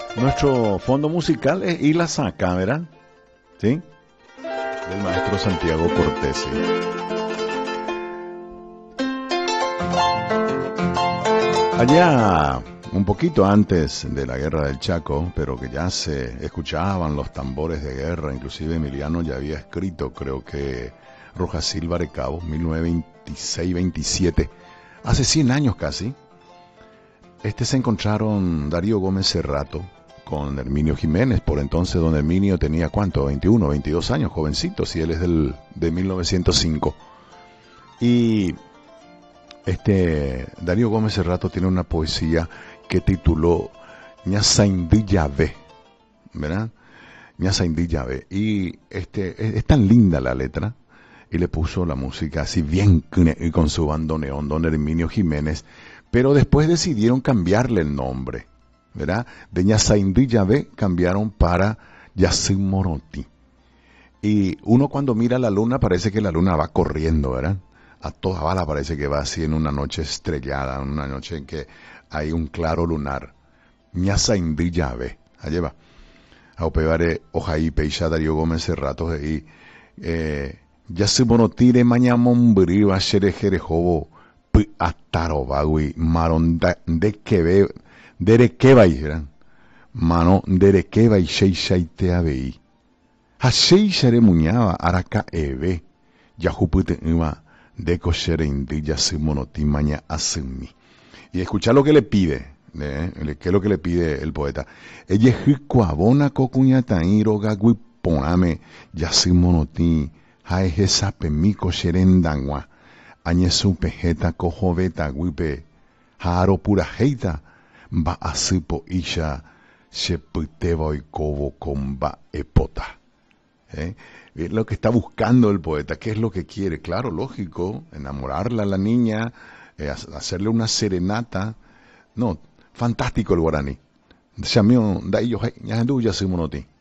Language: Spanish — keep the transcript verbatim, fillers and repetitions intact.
Nuestro fondo musical es Isla Saca, ¿verdad? ¿Sí? Del maestro Santiago Cortesi. Allá, un poquito antes de la guerra del Chaco, pero que ya se escuchaban los tambores de guerra, inclusive Emiliano ya había escrito, creo que Rojas Silva de Cabo, mil novecientos veintiséis veintisiete, hace cien años casi. Este se encontraron Darío Gómez Cerrato con Herminio Jiménez. Por entonces don Herminio tenía ¿cuánto? veintiuno, veintidós años, jovencito, si él es del, de mil novecientos cinco. Y este Darío Gómez Cerrato tiene una poesía que tituló Ñasaindí Yahvé, ¿verdad? Ñasaindí Yahvé. Y este, es, es tan linda la letra, y le puso la música así bien con su bandoneón, don Herminio Jiménez, pero después decidieron cambiarle el nombre, ¿verdad? De Ñasaindí Yahvé cambiaron para Yacim Morotí. Y uno cuando mira la luna parece que la luna va corriendo, ¿verdad? A toda bala parece que va así en una noche estrellada, en una noche en que hay un claro lunar. Ñasaindí Yahvé. Allí va. A opevare ojaí peisha Darío Gómez Cerrato y eh, Yacim Morotí de mañamombrí va shere jerejobo pi atarobagui maronda de quebe dere quebay, ¿verdad? Mano dere quebay sheishaite abei. Hasheishare muñaba araka ebe. Yahupute iba de koshere indi Yacim Morotí maña asumi. Y escuchar lo que le pide, ¿eh? ¿Qué es lo que le pide el poeta? Ella jikuabona kokuñatairo gagui poname Yacim Morotí haeje sapemi kosherendangwa. Añesu pejeta kojoveta guipe haro pura heita va asipo isha shepiteba y kobo komba epota. ¿Eh? Es lo que está buscando el poeta, qué es lo que quiere. Claro, lógico, enamorarla a la niña, eh, hacerle una serenata. No, fantástico el guaraní. Xamio, da ellos, ya Yacim Morotí.